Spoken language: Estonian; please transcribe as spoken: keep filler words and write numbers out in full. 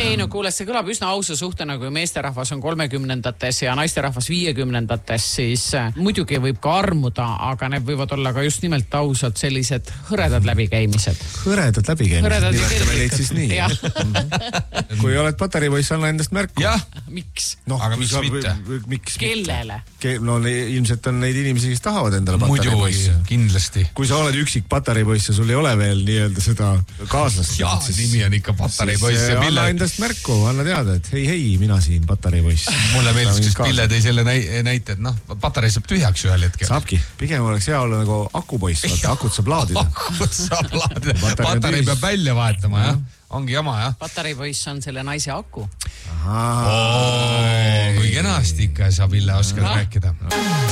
ei no kuule, see kõlab üsna ausa suhtena, kui meesterahvas on kolmekümnendates ja naisterahvas viiekümnendates, siis muidugi võib ka armuda, aga need võivad olla ka just nimelt ausad sellised hõredad läbikäimised. Hõredad läbikäimised, nimetame neid siis nii. Kui oled patareipoiss, anna endast märku. Jah. Miks? No, aga miks mitte? Miks Kellele? Ke- no ilmselt on neid inimesi, kes tahavad endale patareipoissi. Muidu, kindlasti. Kui sa oled üksik patareipoiss ja sul ei ole veel nii-öelda seda kaaslast. Jaa, siis, nimi on ikka patareipoiss. Anna endast märku, anna teada, et hei, hei, mina siin patareipoiss. Mulle meeldis, kes Pille tõi selle näite, et noh, patarei saab tühjaks ühel hetkel. Saabki. Pigem oleks hea olla nagu akupoiss, vaata, akut saab laadida. Akut saab laadida. Patarei peab välja vahetama, jah. Ongi jama, jah. Patareipoiss on selle naise aku. Ahaa. Kui kenasti ikka sa Pille oskad rääkida.